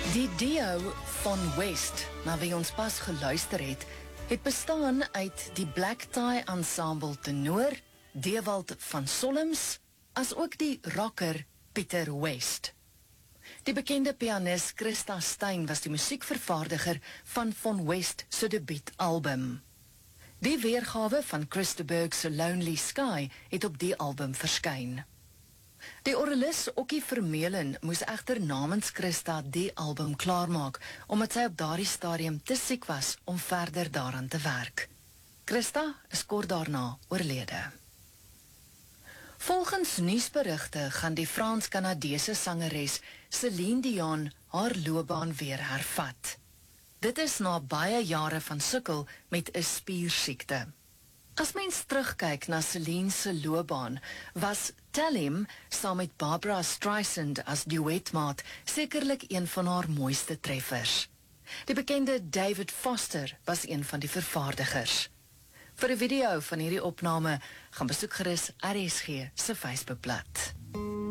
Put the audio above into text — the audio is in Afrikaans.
Die duo Von West, na wie ons pas geluister het bestaan uit die Black Tie Ensemble tenor, Dewald van Solms, as ook die rocker Pieter West. Die bekende pianist Christa Stein was die musiekvervaardiger van West se debuutalbum. Die weergawe van Chris de Burgh se Lonely Sky het op die album verskyn. Die orgelis Okkie Vermeulen moes egter namens Christa die album klaarmaak, omdat sy op daardie stadium te siek was om verder daaraan te werk. Christa is kort daarna oorlede. Volgens nuusberigte gaan die Frans-Kanadese sangeres Celine Dion haar loopbaan weer hervat. Dit is na baie jare van sukkel met 'n spiersiekte. As mens terugkyk na Celine se loopbaan, was Tell Him saam met Barbara Streisand as duetmaat sekerlik een van haar mooiste treffers. Die bekende David Foster was een van die vervaardigers. Vir 'n video van hierdie opname gaan besoek gerus RSG se Facebookblad.